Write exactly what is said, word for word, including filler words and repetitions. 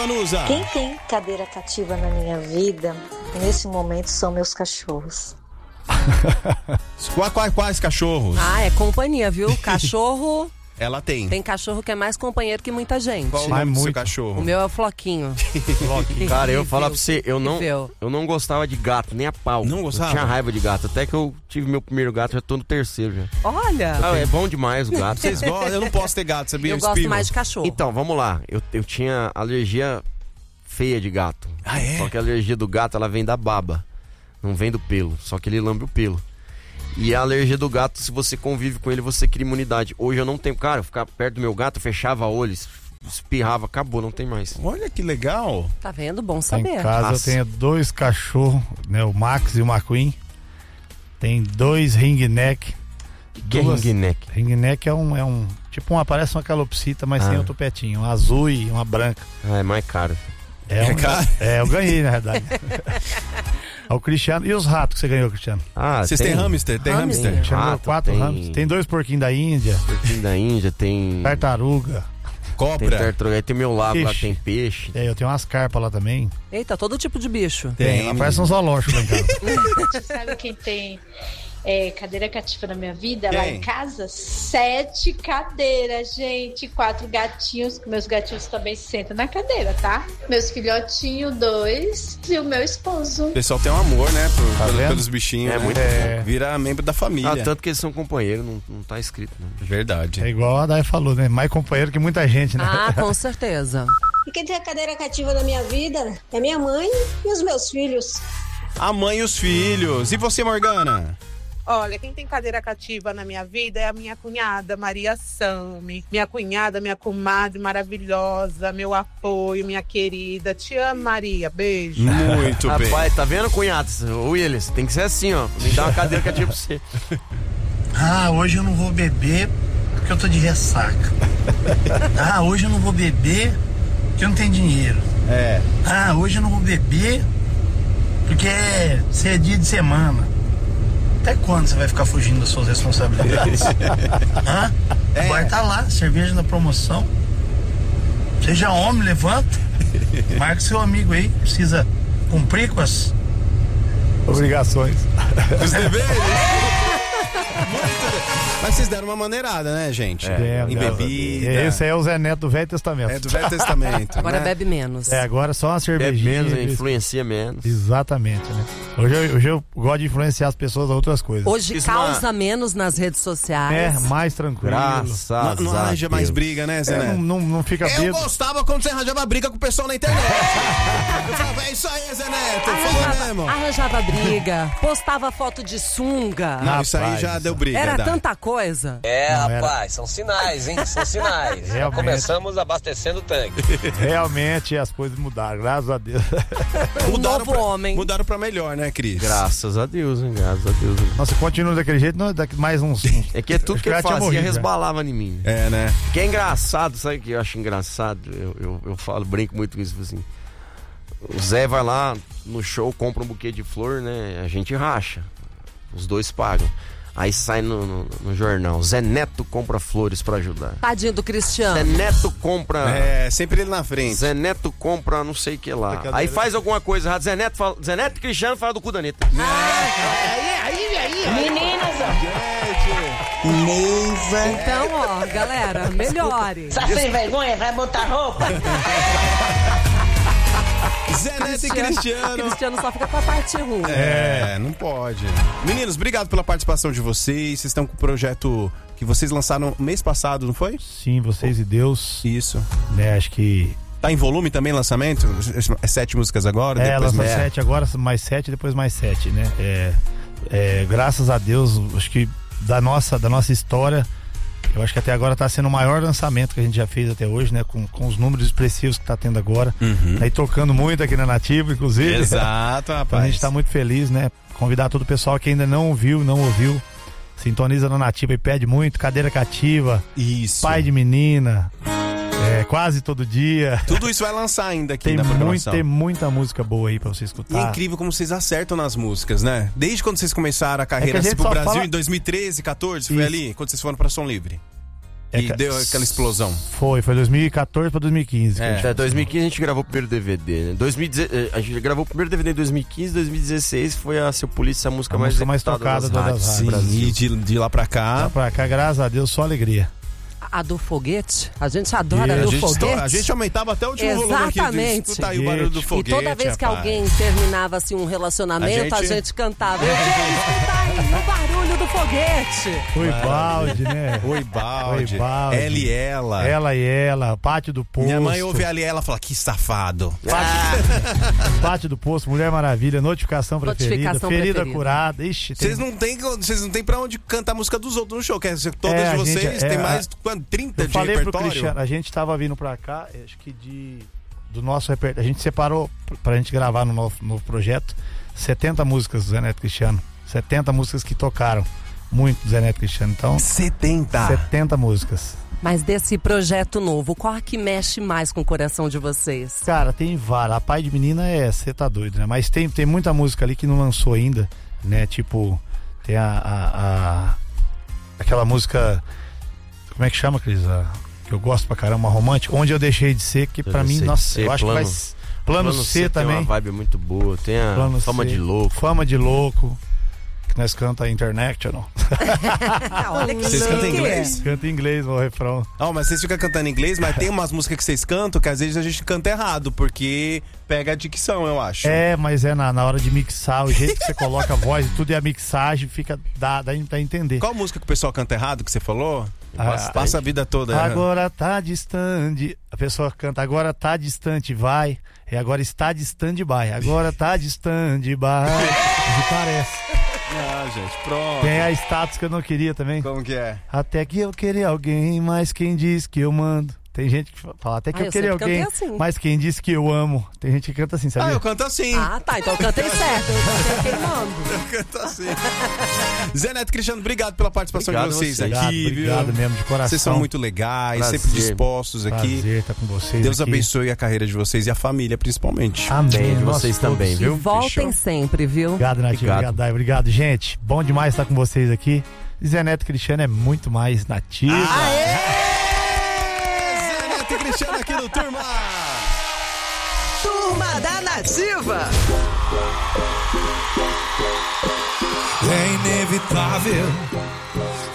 Vanusa? Quem tem cadeira cativa na minha vida, nesse momento, são meus cachorros. Quais, quais, quais cachorros? Ah, é companhia, viu? Cachorro... Ela tem. Tem cachorro que é mais companheiro que muita gente. Qual o nome do seu cachorro? O meu é o Floquinho. Floquinho. Cara, eu falo pra você, eu não, eu não gostava de gato, nem a pau. Não gostava? Eu tinha raiva de gato. Até que eu tive meu primeiro gato, já tô no terceiro já. Olha! Ah, é bom demais o gato. Vocês gostam? Eu não posso ter gato, sabia? Eu, eu gosto mais de cachorro. Então, vamos lá. Eu, eu tinha alergia feia de gato. Ah, é? Só que a alergia do gato, ela vem da baba. Não vem do pelo. Só que ele lambe o pelo. E a alergia do gato, se você convive com ele, você cria imunidade. Hoje eu não tenho. Cara, eu ficava perto do meu gato, fechava olhos, espirrava, acabou, não tem mais. Olha que legal. Tá vendo? Bom saber. Em casa Nossa. Eu tenho dois cachorros, né? O Max e o McQueen. Tem dois ringneck. Que duas... é ringneck? Ringneck é um, é um. Tipo uma, parece uma calopsita, mas ah. sem o topetinho. Um azul e uma branca. Ah, é mais caro. É, é um, caro? É, eu ganhei, na verdade. É o Cristiano. E os ratos que você ganhou, Cristiano? Ah, vocês têm hamster? Tem hamster? Tem rato, quatro tem... hamsters. Tem dois porquinhos da Índia. Porquinho da Índia, tem... Tartaruga. Cobra. Tem tartaruga. Aí tem meu lago peixe. Lá, tem peixe. É, eu tenho umas carpas lá também. Eita, todo tipo de bicho. Tem, tem parece um zoológico lá em casa. Você sabe quem tem é, cadeira cativa na minha vida? Quem? Lá em casa, sete cadeiras, gente. Quatro gatinhos, que meus gatinhos também se sentam na cadeira, tá? Meus filhotinhos, dois, e o meu esposo. O pessoal tem um amor, né? Por, tá pelo, vendo? Pelos bichinhos. É né? muito é... Vira membro da família. Ah, tanto que eles são companheiros, não, não tá escrito, não. Verdade. É igual a Dai falou, né? Mais companheiro que muita gente, né? Ah, com certeza. E quem tem a cadeira cativa na minha vida é minha mãe e os meus filhos. A mãe e os filhos. E você, Morgana? Olha, quem tem cadeira cativa na minha vida é a minha cunhada, Maria Sami. Minha cunhada, minha comadre maravilhosa, meu apoio, minha querida. Te amo, Maria. Beijo. Muito bem. Rapaz, tá vendo, cunhado? Willis, tem que ser assim, ó. Me dá uma cadeira cativa pra você. Ah, hoje eu não vou beber porque eu tô de ressaca. Ah, hoje eu não vou beber porque eu não tenho dinheiro. É. Ah, hoje eu não vou beber porque é, é dia de semana. Até quando você vai ficar fugindo das suas responsabilidades? Hã? É. Vai estar lá, cerveja na promoção. Seja homem, levanta. Marca seu amigo aí, precisa cumprir com as obrigações. Os deveres. Mas vocês deram uma maneirada, né, gente? É, em bebida. Esse aí é o Zé Neto do Velho Testamento. É do Velho Testamento. Agora né? bebe menos. É, agora só uma cervejinha. Bebe menos, influencia menos. Exatamente, né? Hoje eu, hoje eu gosto de influenciar as pessoas a outras coisas. Hoje Isso causa não... menos nas redes sociais. É, mais tranquilo. Graças Não, não a arranja Deus. mais briga, né, Zé? É, não, não, não fica Eu bêbado. gostava quando você arranjava briga com o pessoal na internet. Eu falava, é isso aí, Zé Neto. Arranjava, mesmo. arranjava briga, postava foto de sunga. Não, isso aí Rapaz, já deu briga. Era verdade. tanta coisa. É, Não, rapaz, era... são sinais, hein? São sinais. Já Realmente. começamos abastecendo o tanque. Realmente as coisas mudaram, graças a Deus. Um Mudaram novo pra, homem. Mudaram pra melhor, né, Cris? Graças a Deus, hein? Graças a Deus. Hein? Nossa, continua daquele jeito, não, daqui mais uns... uns... É que é tudo que ele fazia morrido, resbalava em mim. É, né? Que é engraçado, sabe o que eu acho engraçado? Eu, eu, eu falo, brinco muito com isso, assim. O Zé vai lá no show, compra um buquê de flor, né? A gente racha. Os dois pagam. Aí sai no, no, no jornal, Zé Neto compra flores pra ajudar. Tadinho do Cristiano. Zé Neto compra... É, sempre ele na frente. Zé Neto compra não sei o que lá. Aí faz alguma coisa errada. Zé Neto, fala, Zé Neto e Cristiano fala do cu da Anitta. Aí, aí, aí. Meninas, ó. Neiva. Então, ó, galera, melhore. Tá sem vergonha? Vai botar roupa? Zé Neto e Cristiano. Cristiano só fica com a parte ruim. É, não pode. Meninos, obrigado pela participação de vocês. Vocês estão com o projeto que vocês lançaram mês passado, não foi? Sim, Vocês e Deus. Isso. Né, acho que... Tá em volume também lançamento? É sete músicas agora? É, depois lança mais... sete agora, mais sete, depois mais sete, né? É, é, graças a Deus, acho que da nossa, da nossa história, eu acho que até agora tá sendo o maior lançamento que a gente já fez até hoje, né? Com, com os números expressivos que tá tendo agora. Uhum. Aí tocando muito aqui na Nativa, inclusive. Exato, rapaz. Então a gente tá muito feliz, né? Convidar todo o pessoal que ainda não ouviu, não ouviu, sintoniza na Nativa e pede muito, cadeira cativa. Isso. Pai de menina. É, quase todo dia. Tudo isso vai lançar ainda aqui tem na muito, programação. Tem muita música boa aí pra você escutar. E é incrível como vocês acertam nas músicas, né? Desde quando vocês começaram a carreira É que a assim, gente pro só Brasil, fala... em dois mil e treze, catorze, foi Isso. ali? Quando vocês foram pra Som Livre? É, e deu aquela explosão. Foi, foi dois mil e quatorze pra dois mil e quinze. É, até dois mil e quinze a gente gravou o primeiro D V D, né? dois mil e dezesseis, a gente gravou o primeiro D V D em dois mil e quinze, dois mil e dezesseis foi a Seu Polícia, a música A mais música mais executada tocada das das rádios. rádios. Sim, Brasil. e de, de lá pra cá. Lá pra cá, graças a Deus, só alegria. A do foguete, a gente adora a A do gente, foguete. estoura- a gente aumentava até o último volume aqui. Exatamente. Escuta aí o barulho do E foguete. toda vez que rapaz. alguém terminava assim, um relacionamento, a A gente, gente- cantava. Eu quero escutar aí o barulho do foguete. Oi, balde, né? Oi, balde. Oi, balde. Ela e ela. Ela e ela, pátio do posto. Minha mãe ouve ela e ela fala, que safado. Pátio do posto, Mulher Maravilha, notificação preferida, Notificação ferida preferida. curada. Ixi, tem... Vocês não tem, vocês não tem pra onde cantar a música dos outros no show. Quer dizer, todas É, de a gente- vocês é, tem a- mais quanto, trinta Eu de falei pro repertório? Cristiano, a gente tava vindo pra cá, acho que de do nosso repertório, a gente separou pra gente gravar no novo, novo projeto setenta músicas do Zé Neto Cristiano, setenta músicas que tocaram muito do Zé Neto Cristiano, então setenta. setenta músicas. Mas desse projeto novo, qual a que mexe mais com o coração de vocês? Cara, tem várias, a Pai de Menina é, você tá doido, né? Mas tem, tem muita música ali que não lançou ainda, né? Tipo, tem a, a, a aquela música, como é que chama, Cris? A, que eu gosto pra caramba, romântica, Onde Eu Deixei de Ser, que pra Eu mim, Deixei de nossa, Ser, eu acho plano, que vai Plano, Plano C, C também. tem uma vibe muito boa, tem a Plano Fama C. de Louco. Fama de Louco, que nós canta International. Olha que Vocês cantam em chique. inglês? Canta em inglês o refrão. Não, mas vocês ficam cantando em inglês, mas tem umas músicas que vocês cantam que às vezes a gente canta errado, porque pega a dicção, eu acho. É, mas é na, na hora de mixar, o jeito que você coloca a voz e tudo, e a mixagem fica, dá, dá pra entender. Qual música que o pessoal canta errado que você falou? Ah, Passa a vida toda. né? Agora tá distante. A pessoa canta, agora tá distante, vai. E agora está distante, vai. Agora tá distante, vai. Que parece. Ah, gente, pronto. Tem a status que eu não queria também. Como que é? Até que eu queria alguém, mas quem diz que eu mando. Tem gente que fala, até que Ah, eu eu queria sempre cantei alguém, assim. mas quem diz que eu amo. Tem gente que canta assim, sabia? Ah, eu canto assim. Ah, tá. Então eu cantei certo. Eu cantei queimando. Eu canto assim. Zé Neto, Cristiano, obrigado pela participação Obrigado de vocês a vocês. aqui. Obrigado, viu? obrigado mesmo, de coração. Vocês são muito legais, Prazer. sempre dispostos aqui. Prazer estar com vocês Deus aqui. abençoe a carreira de vocês e a família, principalmente. Amém. De Nós vocês todos. também, E viu? voltem Fechou. sempre, viu? Obrigado, Nath. Obrigado. Obrigado, Dai. Obrigado, gente. Bom demais estar com vocês aqui. Zé Neto Cristiano é muito mais nativo. Zé Neto e Cristiano aqui no Turma. Turma da Nativa. É inevitável